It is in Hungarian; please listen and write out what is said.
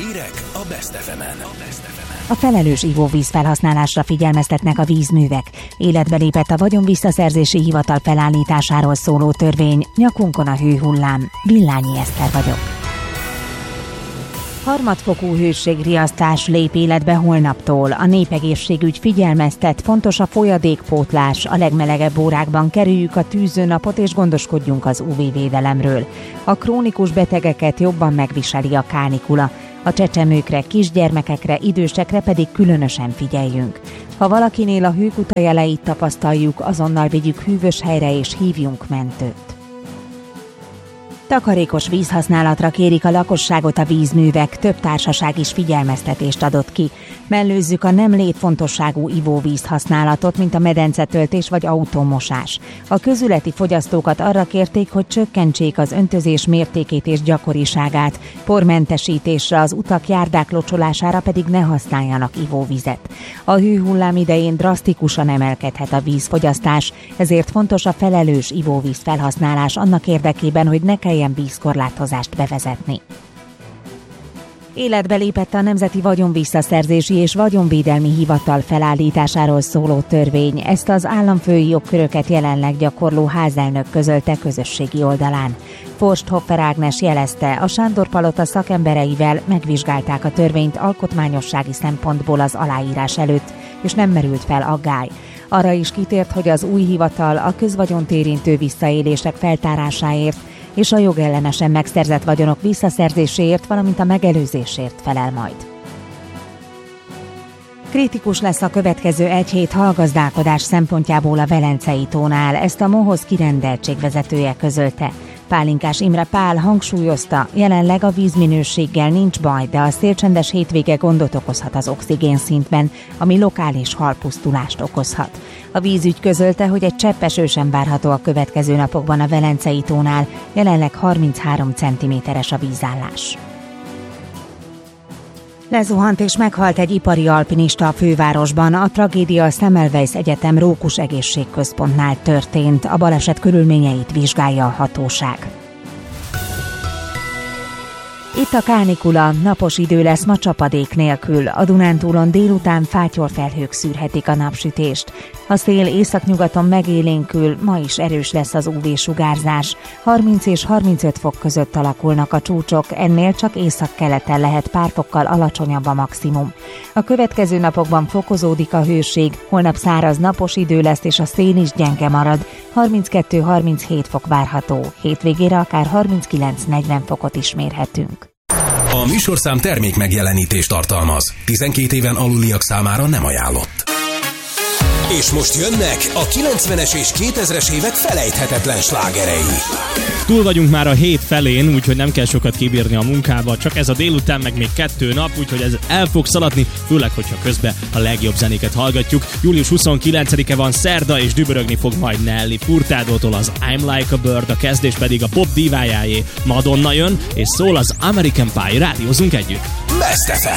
Hírek a Best FM-en. A felelős ivóvíz felhasználásra figyelmeztetnek a vízművek. Életbe lépett a vagyonvisszaszerzési hivatal felállításáról szóló törvény. Nyakunkon a hőhullám. Villányi Eszter vagyok. Harmadfokú hőségriasztás lép életbe holnaptól. A népegészségügy figyelmeztet, fontos a folyadékpótlás. A legmelegebb órákban kerüljük a tűzőnapot és gondoskodjunk az UV-védelemről. A krónikus betegeket jobban megviseli a kánikula. A csecsemőkre, kisgyermekekre, idősekre pedig különösen figyeljünk. Ha valakinél a hőkuta jeleit tapasztaljuk, azonnal vigyük hűvös helyre és hívjunk mentőt. Takarékos vízhasználatra kérik a lakosságot a vízművek, több társaság is figyelmeztetést adott ki. Mellőzzük a nem létfontosságú ivóvíz használatot, mint a medencetöltés vagy autómosás. A közületi fogyasztókat arra kérték, hogy csökkentsék az öntözés mértékét és gyakoriságát, pormentesítésre, az utak, járdák locsolására pedig ne használjanak ivóvizet. A hőhullám idején drasztikusan emelkedhet a vízfogyasztás, ezért fontos a felelős ivóvíz felhasználás annak érdekében, hogy ne kelljen vízkorlátozást bevezetni. Életbe lépett a Nemzeti Vagyonvisszaszerzési és Vagyonvédelmi Hivatal felállításáról szóló törvény. Ezt az államfői jogköröket jelenleg gyakorló házelnök közölte közösségi oldalán. Forsthoffer Ágnes jelezte, a Sándor-palota szakembereivel megvizsgálták a törvényt alkotmányossági szempontból az aláírás előtt, és nem merült fel aggály. Arra is kitért, hogy az új hivatal a közvagyont érintő visszaélések feltárásáért és a jogellenesen megszerzett vagyonok visszaszerzéséért, valamint a megelőzésért felel majd. Kritikus lesz a következő egy hét hallgazdálkodás szempontjából a Velencei tónál, ezt a MOHOZ kirendeltségvezetője közölte. Pálinkás Imre Pál hangsúlyozta, jelenleg a vízminőséggel nincs baj, de a szélcsendes hétvége gondot okozhat az oxigénszintben, ami lokális halpusztulást okozhat. A vízügy közölte, hogy egy csepp eső sem várható a következő napokban a Velencei tónál, jelenleg 33 cm-es a vízállás. Lezuhant és meghalt egy ipari alpinista a fővárosban. A tragédia a Semmelweis Egyetem Rókus Egészségközpontnál történt. A baleset körülményeit vizsgálja a hatóság. Itt a kánikula, napos idő lesz ma csapadék nélkül. A Dunántúlon délután fátyolfelhők szűrhetik a napsütést. A szél északnyugaton megélénkül, ma is erős lesz az UV-sugárzás. 30 és 35 fok között alakulnak a csúcsok, ennél csak északkeleten lehet pár fokkal alacsonyabb a maximum. A következő napokban fokozódik a hőség, holnap száraz napos idő lesz és a szél is gyenge marad. 32-37 fok várható, hétvégére akár 39-40 fokot is mérhetünk. A műsorszám termék megjelenítést tartalmaz. 12 éven aluliak számára nem ajánlott. És most jönnek a 90-es és 2000-es évek felejthetetlen slágerei. Túl vagyunk már a hét felén, úgyhogy nem kell sokat kibírni a munkába, csak ez a délután meg még 2 nap, úgyhogy ez el fog szaladni, főleg, hogyha közben a legjobb zenéket hallgatjuk. Július 29-e van szerda, és dübörögni fog majd Nelly Furtadótól az I'm Like a Bird, a kezdés pedig a pop divájáé. Madonna jön, és szól az American Pie, rádiózunk együtt. Best FM.